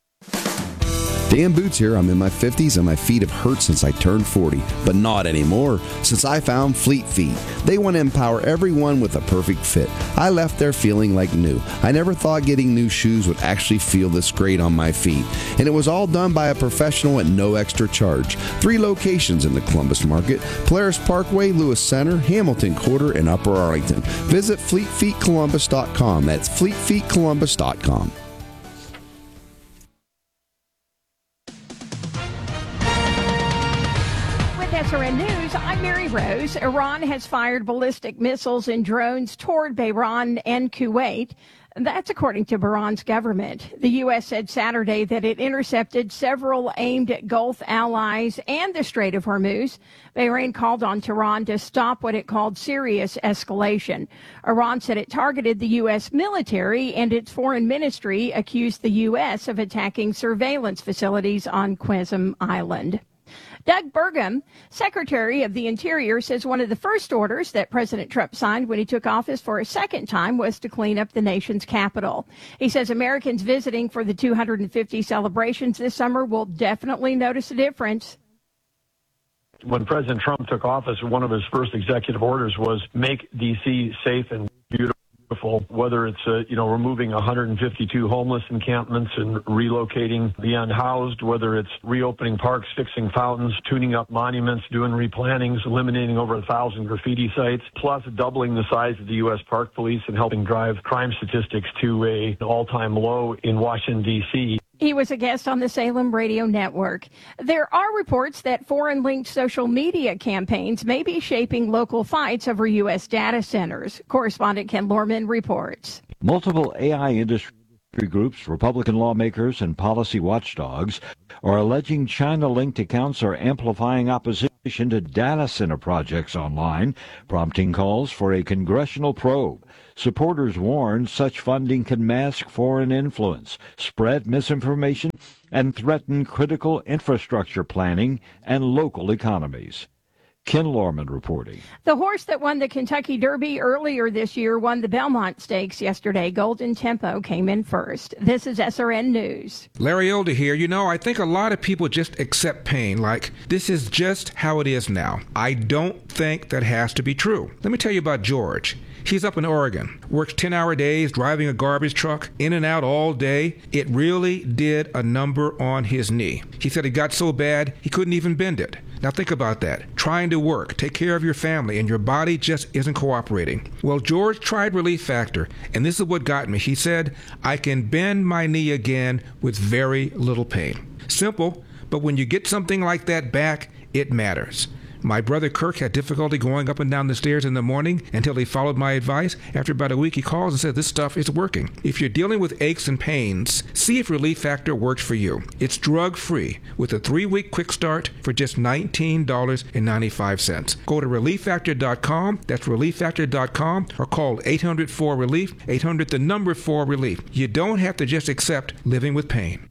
Dan Boots here. I'm in my fifties and my feet have hurt since I turned forty, but not anymore since I found Fleet Feet. They want to empower everyone with a perfect fit. I left there feeling like new. I never thought getting new shoes would actually feel this great on my feet, and it was all done by a professional at no extra charge. Three locations in the Columbus market: Polaris Parkway, Lewis Center, Hamilton Quarter, and Upper Arlington. Visit fleet feet columbus dot com. That's fleet feet columbus dot com. S R N News, I'm Mary Rose. Iran has fired ballistic missiles and drones toward Bahrain and Kuwait. That's according to Bahrain's government. The U S said Saturday that it intercepted several aimed at Gulf allies and the Strait of Hormuz. Bahrain called on Tehran to stop what it called serious escalation. Iran said it targeted the U S military, and its foreign ministry accused the U S of attacking surveillance facilities on Qasem Island. Doug Burgum, Secretary of the Interior, says one of the first orders that President Trump signed when he took office for a second time was to clean up the nation's capital. He says Americans visiting for the two hundred fifty celebrations this summer will definitely notice a difference. When President Trump took office, one of his first executive orders was make D C safe and beautiful. beautiful, whether it's, uh, you know, removing one hundred fifty-two homeless encampments and relocating the unhoused, whether it's reopening parks, fixing fountains, tuning up monuments, doing replantings, eliminating over a thousand graffiti sites, plus doubling the size of the U S Park Police and helping drive crime statistics to a, an all-time low in Washington, D C He was a guest on the Salem Radio Network. There are reports that foreign-linked social media campaigns may be shaping local fights over U S data centers. Correspondent Ken Lorman reports. Multiple A I industry groups, Republican lawmakers, and policy watchdogs are alleging China-linked accounts are amplifying opposition to data center projects online, prompting calls for a congressional probe. Supporters warn such funding can mask foreign influence, spread misinformation, and threaten critical infrastructure planning and local economies. Ken Lorman reporting. The horse that won the Kentucky Derby earlier this year won the Belmont Stakes yesterday. Golden Tempo came in first. This is S R N News. Larry Older here. You know, I think a lot of people just accept pain like this is just how it is now. I don't think that has to be true. Let me tell you about George. He's up in Oregon, works ten-hour days, driving a garbage truck, in and out all day. It really did a number on his knee. He said it got so bad he couldn't even bend it. Now think about that. Trying to work, take care of your family, and your body just isn't cooperating. Well, George tried Relief Factor, and this is what got me. He said, I can bend my knee again with very little pain. Simple, but when you get something like that back, it matters. My brother Kirk had difficulty going up and down the stairs in the morning until he followed my advice. After about a week, he calls and says, this stuff is working. If you're dealing with aches and pains, see if Relief Factor works for you. It's drug-free with a three-week quick start for just nineteen dollars and ninety-five cents. Go to relief factor dot com, that's relief factor dot com, or call eight hundred four relief, eight hundred the number four relief. You don't have to just accept living with pain.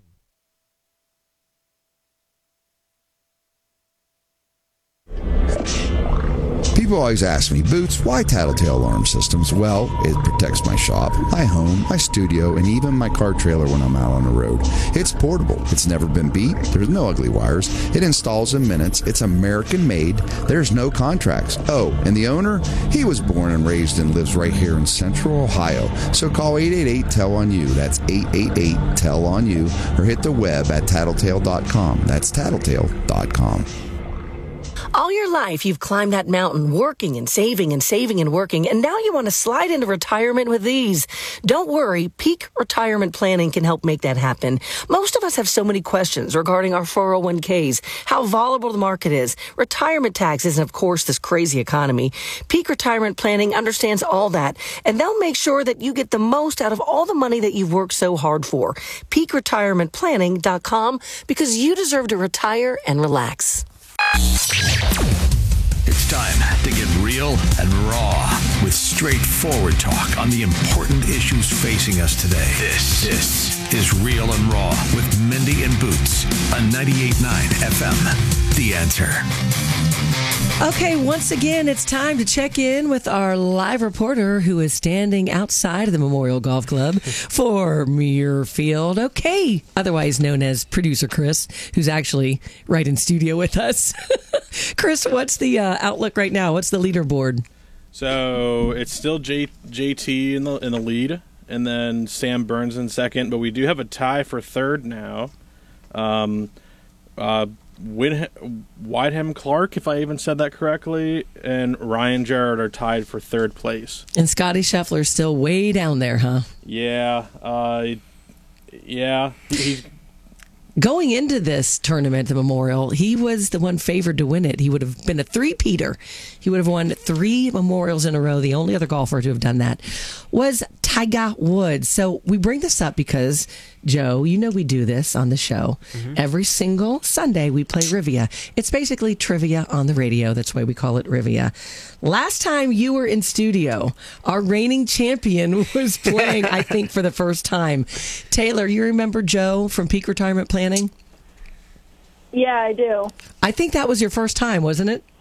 People always ask me, Boots, why Tattletale Alarm Systems? Well, it protects my shop, my home, my studio, and even my car trailer when I'm out on the road. It's portable. It's never been beat. There's no ugly wires. It installs in minutes. It's American-made. There's no contracts. Oh, and the owner? He was born and raised and lives right here in Central Ohio. So call eight eight eight, T E L on you. That's eight eight eight, T E L on you. Or hit the web at tattletale dot com. That's tattletale dot com. All your life, you've climbed that mountain, working and saving and saving and working, and now you want to slide into retirement with ease. Don't worry, Peak Retirement Planning can help make that happen. Most of us have so many questions regarding our four oh one k's, how volatile the market is, retirement taxes, and of course, this crazy economy. Peak Retirement Planning understands all that, and they'll make sure that you get the most out of all the money that you've worked so hard for. peak retirement planning dot com, because you deserve to retire and relax. It's time to get real and raw with straightforward talk on the important issues facing us today. This, this is Real and Raw with Mindy and Boots on ninety-eight point nine F M. The Answer. Okay, once again, it's time to check in with our live reporter who is standing outside of the Memorial Golf Club for Muirfield. Okay, otherwise known as producer Chris, who's actually right in studio with us. Chris, what's the uh, outlook right now? What's the leaderboard? So it's still J- JT in the in the lead, and then Sam Burns in second. But we do have a tie for third now. Um, uh, Win- Whiteham Clark, if I even said that correctly, and Ryan Jarrett are tied for third place. And Scotty Scheffler's still way down there, huh? Yeah, uh, yeah. He, he's Going into this tournament, the Memorial, he was the one favored to win it. He would have been a three-peater. He would have won three Memorials in a row. The only other golfer to have done that was Tiger Woods. So we bring this up because, Joe, you know we do this on the show. Mm-hmm. Every single Sunday we play Rivia. It's basically trivia on the radio. That's why we call it Rivia. Last time you were in studio, our reigning champion was playing, I think, for the first time. Taylor, you remember Joe from Peak Retirement Planning? Yeah, I do. I think that was your first time, wasn't it?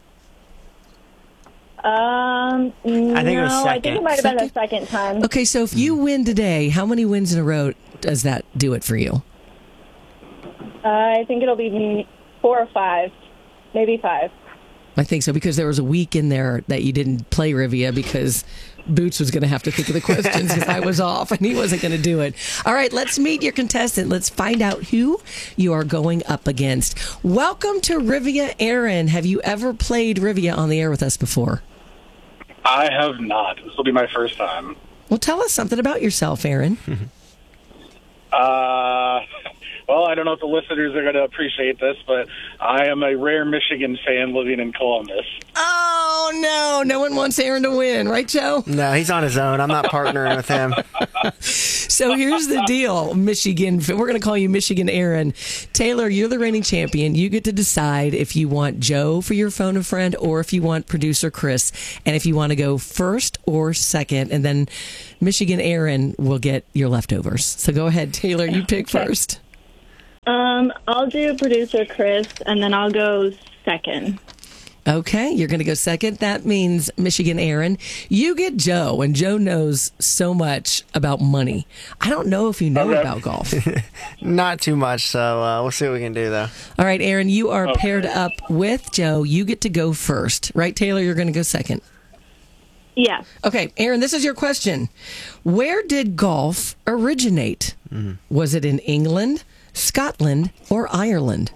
Um, no, I think it was second. I think it might have been the second time. Okay, so if you win today, how many wins in a row does that do it for you? Uh, I think it'll be four or five, maybe five. I think so, because there was a week in there that you didn't play Rivia because Boots was going to have to think of the questions because I was off and he wasn't going to do it. All right, let's meet your contestant. Let's find out who you are going up against. Welcome to Rivia Aaron. Have you ever played Rivia on the air with us before? I have not. This will be my first time. Well, tell us something about yourself, Aaron. uh, well, I don't know if the listeners are going to appreciate this, but I am a rare Michigan fan living in Columbus. Oh, no. No one wants Aaron to win. Right, Joe? No, he's on his own. I'm not partnering with him. So here's the deal, Michigan. We're going to call you Michigan Aaron. Taylor, you're the reigning champion. You get to decide if you want Joe for your phone a friend or if you want producer Chris, and if you want to go first or second, and then Michigan Aaron will get your leftovers. So go ahead, Taylor. You pick first. Um, I'll do producer Chris, and then I'll go second. Okay, you're going to go second. That means, Michigan Aaron, you get Joe, and Joe knows so much about money. I don't know if you know Okay. about golf. Not too much, so uh, we'll see what we can do, though. All right, Aaron, you are Okay. paired up with Joe. You get to go first. Right, Taylor? You're going to go second. Yeah. Okay, Aaron, this is your question. Where did golf originate? Mm-hmm. Was it in England, Scotland, or Ireland?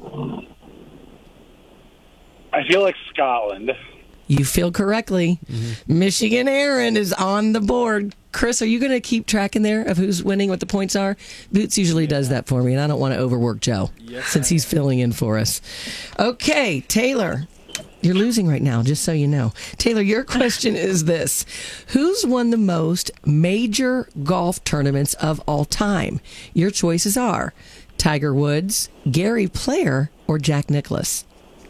I feel like Scotland. You feel correctly. Mm-hmm. Michigan Aaron is on the board. Chris, are you going to keep track in there of who's winning, what the points are? Boots usually does that for me, and I don't want to overwork Joe since he's filling in for us. Okay, Taylor, you're losing right now, just so you know. Taylor, your question is this. Who's won the most major golf tournaments of all time? Your choices are Tiger Woods, Gary Player, or Jack Nicklaus.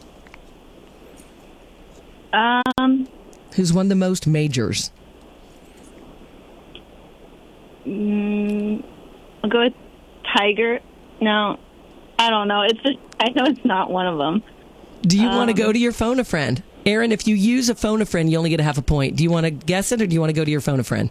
Um, Who's won the most majors? mm, I'll go with Tiger. No, I don't know. It's just, I know it's not one of them. Do you want to Um, go to your phone a friend? Aaron, if you use a phone a friend, you only get a half a point. Do you want to guess it or do you want to go to your phone a friend?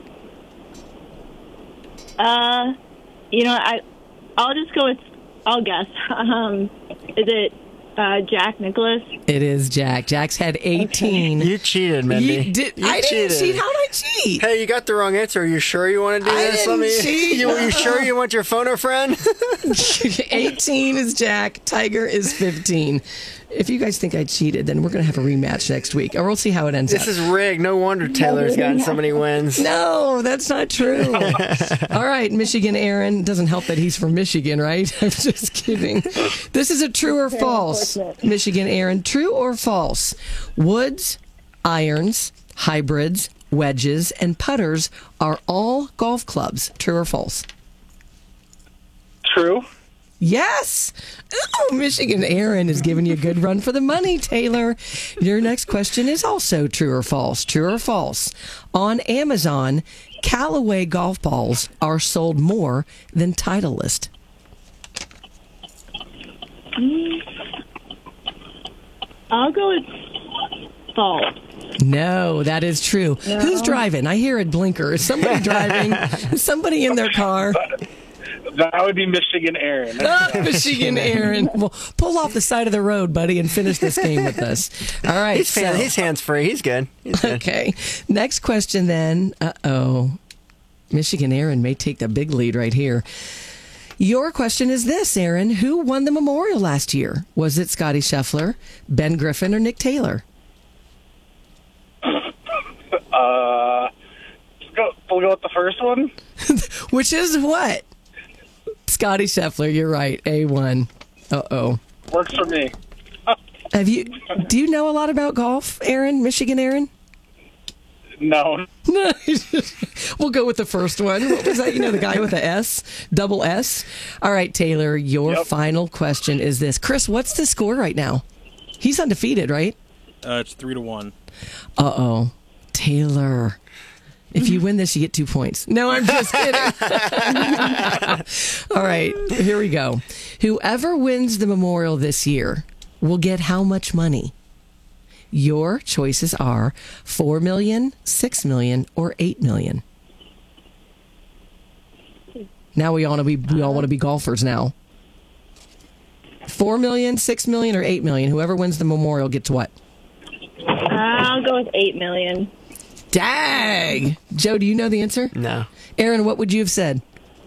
Uh, you know, I, I'll just go with, I'll guess. Um, is it uh, Jack Nicklaus? It is Jack. Jack's had eighteen. You cheated, Mindy. You did- You I didn't cheated. cheat. How did I cheat? Hey, you got the wrong answer. Are you sure you want to do I this? didn't Let me. cheat. You, you sure you want your phone a friend? eighteen is Jack. Tiger is fifteen. If you guys think I cheated, then we're going to have a rematch next week, or we'll see how it ends This up. is rigged. No wonder Taylor's gotten so many wins. No, that's not true. All right, Michigan Aaron. Doesn't help that he's from Michigan, right? I'm just kidding. This is a true or false, Michigan Aaron. True or false? Woods, irons, hybrids, wedges, and putters are all golf clubs. True or false? True. Yes. Oh, Michigan Aaron is giving you a good run for the money, Taylor. Your next question is also true or false. True or false? On Amazon, Callaway golf balls are sold more than Titleist. Mm, I'll go with false. No, that is true. No. Who's driving? I hear a blinker. Is somebody driving? Is somebody in their car? That would be Michigan Aaron. Ah, Michigan Aaron. Well, pull off the side of the road, buddy, and finish this game with us. All right. He's, so, fan- he's hands free. He's good. He's good. Okay. Next question then. Uh-oh. Michigan Aaron may take the big lead right here. Your question is this, Aaron. Who won the Memorial last year? Was it Scotty Scheffler, Ben Griffin, or Nick Taylor? Uh, let's go, we'll go with the first one. Which is what? Scotty Scheffler, you're right. A one. Uh-oh. Works for me. Have you, do you know a lot about golf, Aaron? Michigan Aaron? No. We'll go with the first one. What was that? You know, the guy with the S? Double S? All right, Taylor, your Yep. final question is this. Chris, what's the score right now? He's undefeated, right? Uh, it's three to one. Uh-oh. Taylor. If you win this, you get two points. No, I'm just kidding. All right, here we go. Whoever wins the Memorial this year will get how much money? Your choices are four million dollars, six million dollars, or eight million dollars. Now we all want to be we all want to be golfers now. four million dollars, six million dollars, or eight million dollars. Whoever wins the Memorial gets what? I'll go with eight million. Dag. Joe, do you know the answer? No. Aaron, what would you have said?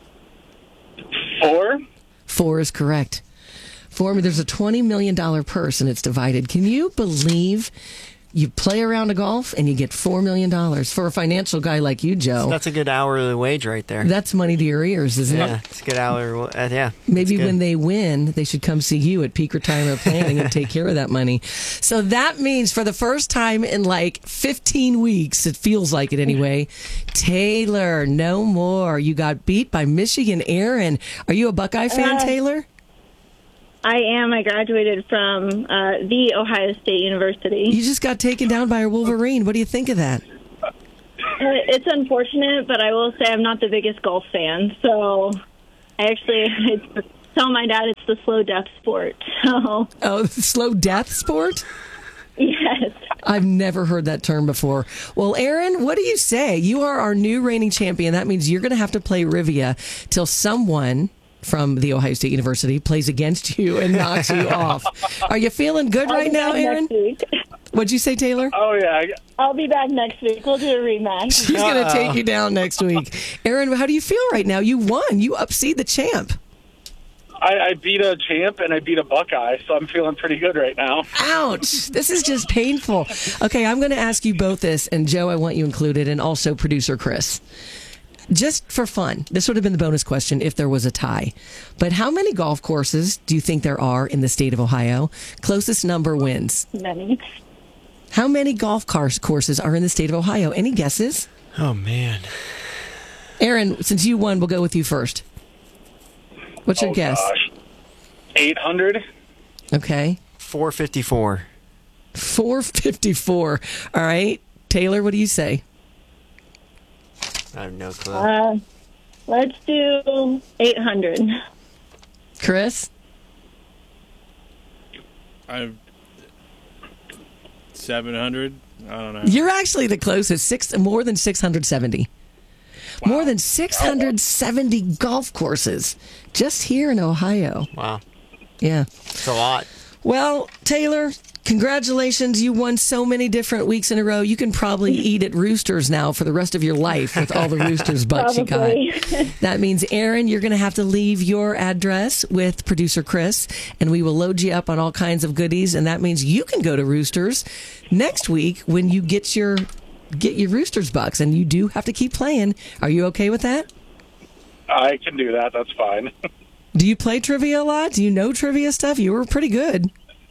Four? Four is correct. Four, there's a twenty million dollars purse and it's divided. Can you believe you play a round of golf and you get four million dollars for a financial guy like you, Joe? That's a good hourly wage right there. That's money to your ears, isn't yeah, it? it's a good hourly. Uh, yeah. Maybe when they win, they should come see you at Peak Retirement Planning and take care of that money. So that means for the first time in like fifteen weeks, it feels like it anyway, Taylor, no more. You got beat by Michigan Aaron. Are you a Buckeye fan, Uh, Taylor? I am. I graduated from uh, the Ohio State University. You just got taken down by a Wolverine. What do you think of that? Uh, It's unfortunate, but I will say I'm not the biggest golf fan. So I actually I tell my dad it's the slow death sport. So Oh, slow death sport? yes. I've never heard that term before. Well, Aaron, what do you say? You are our new reigning champion. That means you're going to have to play Rivia till someone from the Ohio State University plays against you and knocks you off. Are you feeling good I'll right be now, back Aaron? next week. What'd you say, Taylor? Oh, yeah. I- I'll be back next week. We'll do a rematch. She's going to take you down next week. Aaron, how do you feel right now? You won. You upseed the champ. I, I beat a champ and I beat a Buckeye, so I'm feeling pretty good right now. Ouch. This is just painful. Okay, I'm going to ask you both this, and Joe, I want you included, and also producer Chris. Just for fun, this would have been the bonus question if there was a tie. But how many golf courses do you think there are in the state of Ohio? Closest number wins. Many. How many golf cars courses are in the state of Ohio? Any guesses? Oh, man. Aaron, since you won, we'll go with you first. What's your oh, guess? Gosh. eight hundred? Okay. four fifty-four. four fifty-four. All right. Taylor, what do you say? I have no clue. Uh, let's do eight hundred. Chris? I've seven hundred. I don't know. You're actually the closest. Six, more than six hundred seventy. Wow. More than six hundred seventy golf courses just here in Ohio. Wow. Yeah. It's a lot. Well, Taylor, congratulations. You won so many different weeks in a row. You can probably eat at Roosters now for the rest of your life with all the Roosters bucks you got. That means, Aaron, you're going to have to leave your address with producer Chris, and we will load you up on all kinds of goodies. And that means you can go to Roosters next week when you get your get your Roosters bucks, and you do have to keep playing. Are you okay with that? I can do that. That's fine. Do you play trivia a lot? Do you know trivia stuff? You were pretty good.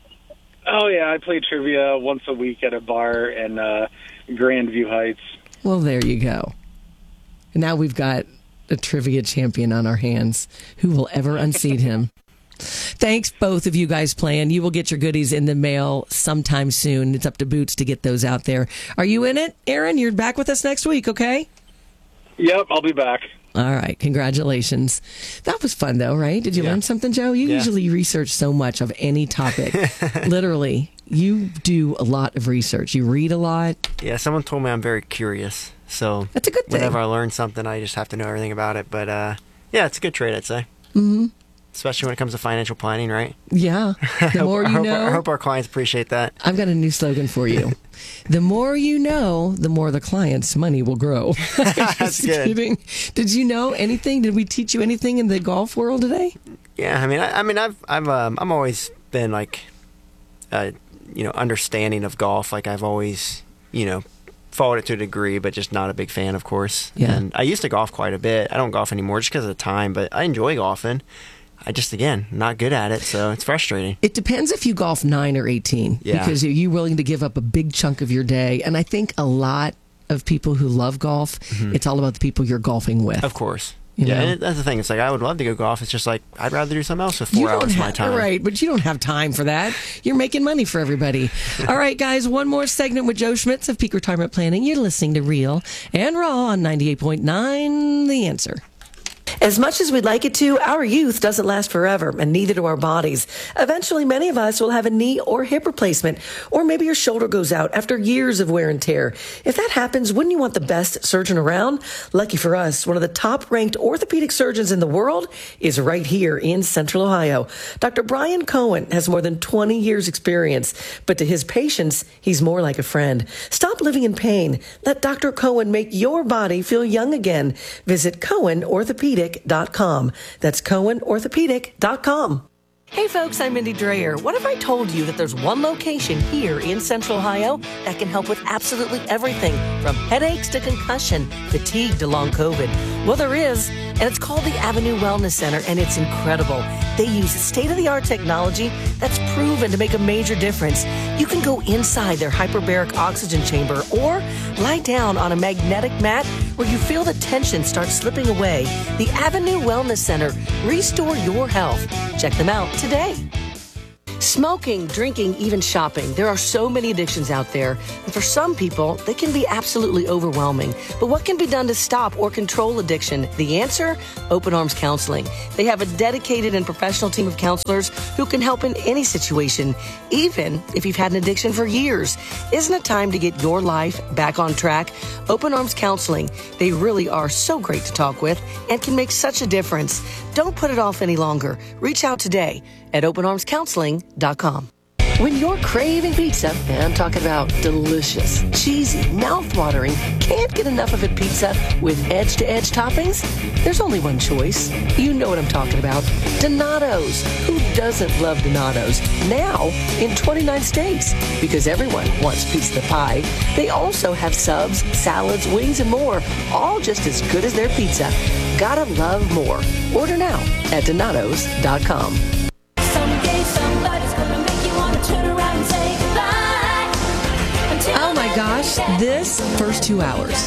Oh, yeah. I play trivia once a week at a bar in uh, Grandview Heights. Well, there you go. Now we've got a trivia champion on our hands. Who will ever unseat him? Thanks, both of you guys playing. You will get your goodies in the mail sometime soon. It's up to Boots to get those out there. Are you in it, Aaron? You're back with us next week, okay? Yep, I'll be back. All right, congratulations. That was fun, though, right? Did you yeah. learn something, Joe? You yeah. usually research so much of any topic. Literally, you do a lot of research. You read a lot. Yeah, someone told me I'm very curious. So that's a good thing. Whenever I learn something, I just have to know everything about it. But uh, yeah, it's a good trade, I'd say. Mm-hmm. Especially when it comes to financial planning, right? Yeah. The more you I hope, know. I hope our clients appreciate that. I've got a new slogan for you. The more you know, the more the client's money will grow. That's good. Kidding. Did you know anything? Did we teach you anything in the golf world today? Yeah, I mean, I, I mean, I've, I've, um, I'm always been like, uh, you know, understanding of golf. Like I've always, you know, followed it to a degree, but just not a big fan, of course. Yeah. And I used to golf quite a bit. I don't golf anymore just because of the time, but I enjoy golfing. I just, again, not good at it, so it's frustrating. It depends if you golf nine or eighteen, yeah. because are you willing to give up a big chunk of your day? And I think a lot of people who love golf, mm-hmm. it's all about the people you're golfing with. Of course. You yeah, know? and that's the thing. It's like, I would love to go golf. It's just like, I'd rather do something else with four hours of my time. Right, but you don't have time for that. You're making money for everybody. All right, guys, one more segment with Joe Schmitz of Peak Retirement Planning. You're listening to Real and Raw on ninety-eight point nine The Answer. As much as we'd like it to, our youth doesn't last forever, and neither do our bodies. Eventually, many of us will have a knee or hip replacement, or maybe your shoulder goes out after years of wear and tear. If that happens, wouldn't you want the best surgeon around? Lucky for us, one of the top-ranked orthopedic surgeons in the world is right here in Central Ohio. Doctor Brian Cohen has more than twenty years experience, but to his patients, he's more like a friend. Stop living in pain. Let Doctor Cohen make your body feel young again. Visit Cohen Orthopedic dot com. That's Cohen Orthopedic dot com. Hey folks, I'm Mindy Dreyer. What if I told you that there's one location here in Central Ohio that can help with absolutely everything from headaches to concussion, fatigue to long COVID? Well, there is, and it's called the Avenue Wellness Center, and it's incredible. They use state-of-the-art technology that's proven to make a major difference. You can go inside their hyperbaric oxygen chamber or lie down on a magnetic mat where you feel the tension start slipping away. The Avenue Wellness Center. Restore your health. Check them out today. Smoking, drinking, even shopping. There are so many addictions out there. And for some people, they can be absolutely overwhelming. But what can be done to stop or control addiction? The answer? Open Arms Counseling. They have a dedicated and professional team of counselors who can help in any situation, even if you've had an addiction for years. Isn't it time to get your life back on track? Open Arms Counseling. They really are so great to talk with and can make such a difference. Don't put it off any longer. Reach out today at open arms counseling dot com. When you're craving pizza, and I'm talking about delicious, cheesy, mouth-watering, can't get enough of it pizza with edge-to-edge toppings, there's only one choice. You know what I'm talking about. Donato's. Who doesn't love Donato's? Now in twenty-nine states. Because everyone wants piece of the pie. They also have subs, salads, wings, and more. All just as good as their pizza. Gotta love more. Order now at donatos dot com. Oh my gosh, this first two hours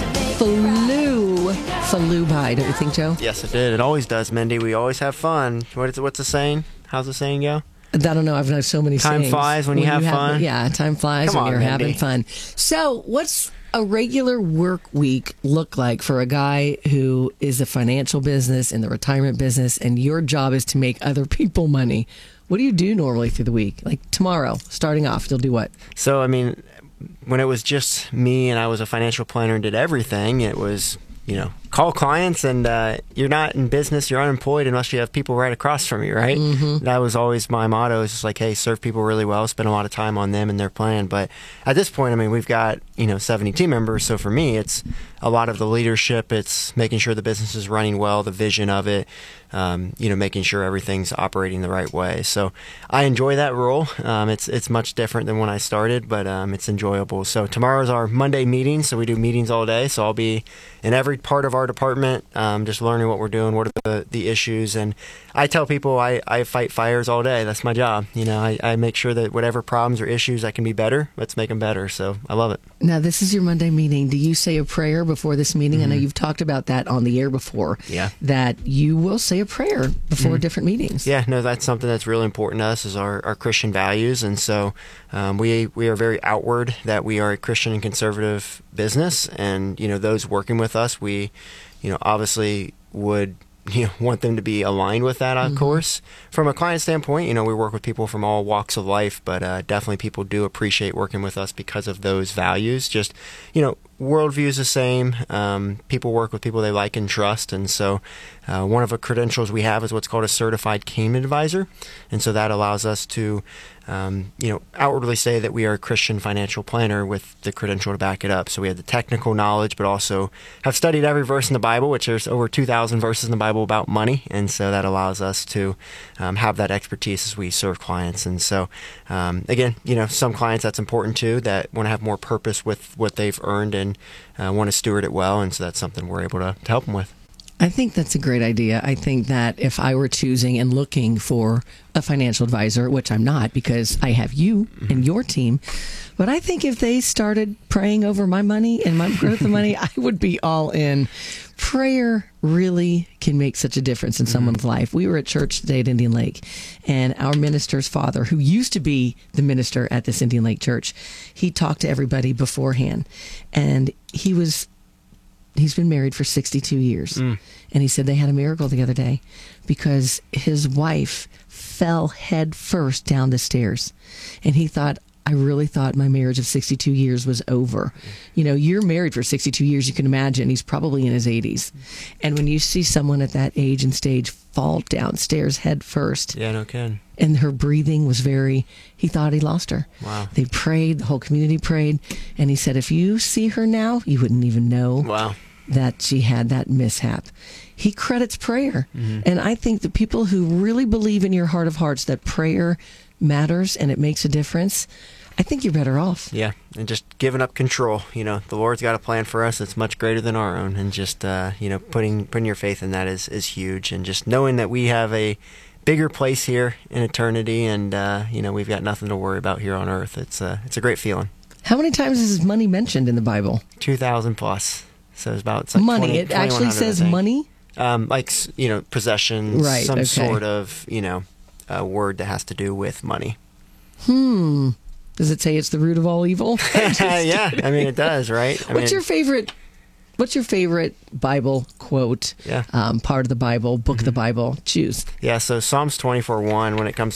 flew, flew by, don't you think, Joe? Yes, it did. It always does, Mindy. We always have fun. What is it, what's the saying? How's the saying go? I don't know. I've known so many Time sayings. flies when you have fun. Yeah, time flies Come when on, you're Mindy. having fun. So what's a regular work week look like for a guy who is a financial business in the retirement business and your job is to make other people money? What do you do normally through the week? Like tomorrow, starting off, you'll do what? So, I mean, when it was just me and I was a financial planner and did everything, it was, you know, call clients and uh, you're not in business, you're unemployed unless you have people right across from you, right? Mm-hmm. That was always my motto. It's just like, hey, serve people really well, spend a lot of time on them and their plan. But at this point, I mean, we've got, you know, seventy team members. So for me, it's a lot of the leadership. It's making sure the business is running well, the vision of it, um, you know, making sure everything's operating the right way. So I enjoy that role. Um, it's it's much different than when I started, but um, it's enjoyable. So tomorrow's our Monday meeting. So we do meetings all day. So I'll be in every part of our department, um, just learning what we're doing, what are the, the issues. And I tell people I, I fight fires all day. That's my job. You know, I, I make sure that whatever problems or issues I can be better, let's make them better. So I love it. Now, this is your Monday meeting. Do you say a prayer before this meeting? Mm-hmm. I know you've talked about that on the air before. Yeah. That you will say a prayer before Mm-hmm. different meetings. Yeah, no, that's something that's really important to us is our, our Christian values. And so um, we we are very outward that we are a Christian and conservative business. And, you know, those working with us, we, you know, obviously would you know, want them to be aligned with that, of mm-hmm. course. From a client standpoint, you know, we work with people from all walks of life, but uh, definitely people do appreciate working with us because of those values. Just, you know, worldview is the same. Um, people work with people they like and trust, and so uh, one of the credentials we have is what's called a certified Cayman advisor, and so that allows us to, um, you know, outwardly say that we are a Christian financial planner with the credential to back it up. So we have the technical knowledge, but also have studied every verse in the Bible, which there's over two thousand verses in the Bible about money, and so that allows us to um, have that expertise as we serve clients. And so, um, again, you know, some clients that's important too, that want to have more purpose with what they've earned and uh, want to steward it well, and so that's something we're able to, to help them with. I think that's a great idea. I think that if I were choosing and looking for a financial advisor, which I'm not because I have you mm-hmm. and your team, but I think if they started praying over my money and my growth of money, I would be all in. Prayer really can make such a difference in mm-hmm. someone's life. We were at church today at Indian Lake, and our minister's father, who used to be the minister at this Indian Lake church, he talked to everybody beforehand, and he was he's been married for sixty-two years. Mm. And he said they had a miracle the other day because his wife fell head first down the stairs. And he thought, I really thought my marriage of sixty-two years was over. You know, you're married for sixty-two years. You can imagine he's probably in his eighties. And when you see someone at that age and stage fall downstairs head first. Yeah, no kidding. And her breathing was very, he thought he lost her. Wow. They prayed, the whole community prayed. And he said, if you see her now, you wouldn't even know wow. that she had that mishap. He credits prayer. Mm-hmm. And I think the people who really believe in your heart of hearts that prayer matters and it makes a difference, I think you're better off. Yeah, and just giving up control. You know, the Lord's got a plan for us that's much greater than our own, and just uh, you know, putting putting your faith in that is, is huge, and just knowing that we have a bigger place here in eternity, and uh, you know, we've got nothing to worry about here on earth. It's a it's a great feeling. How many times is money mentioned in the Bible? Two thousand plus. So it's about it's like money. twenty, It actually says money. Um, like you know, possessions, right, some okay. sort of you know, uh, word that has to do with money. Hmm. Does it say it's the root of all evil? Yeah, I mean it does, right? I what's mean, your favorite? What's your favorite Bible quote? Yeah. Um, part of the Bible, book of the Bible. Choose. Yeah. So Psalms twenty-four one. When it comes